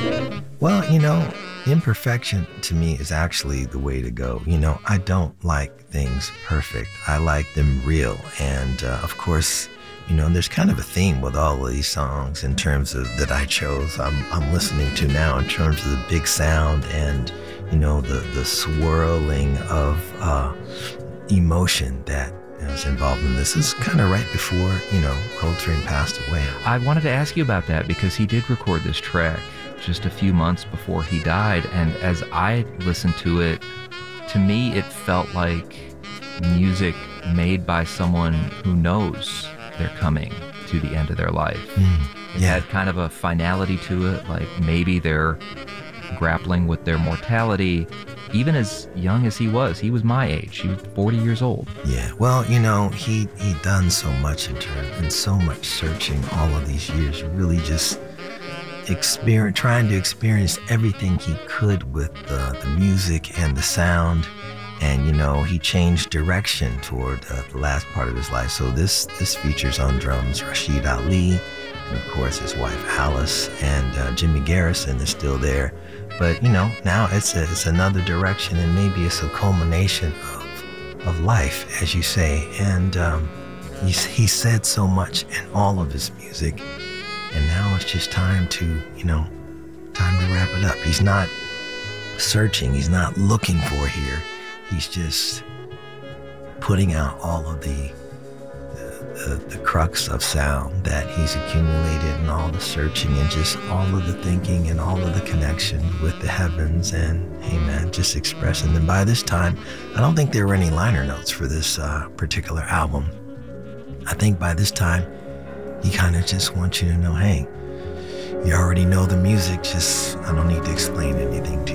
Well, imperfection to me is actually the way to go. I don't like things perfect. I like them real. And of course, there's kind of a theme with all of these songs in terms of that I chose. I'm listening to now in terms of the big sound and the swirling of emotion that is involved in this. This is kind of right before Coltrane passed away. I wanted to ask you about that because he did record this track just a few months before he died, and as I listened to it, to me it felt like music made by someone who knows they're coming to the end of their life. It had kind of a finality to it, like maybe they're grappling with their mortality. Even as young as he was my age. He was 40 years old. Yeah, well, he done so much and so much searching all of these years, really just trying to experience everything he could with the music and the sound. And, he changed direction toward the last part of his life. So this features on drums Rashid Ali, and of course his wife Alice, and Jimmy Garrison is still there. But, now it's another direction, and maybe it's a culmination of life, as you say. And he said so much in all of his music, and now it's just time to wrap it up. He's not searching, he's not looking for here. He's just putting out all of the crux of sound that he's accumulated, and all the searching and just all of the thinking and all of the connection with the heavens, and just expressing them. By this time, I don't think there were any liner notes for this particular album. I think by this time, he kind of just wants you to know, hey, you already know the music, I don't need to explain anything to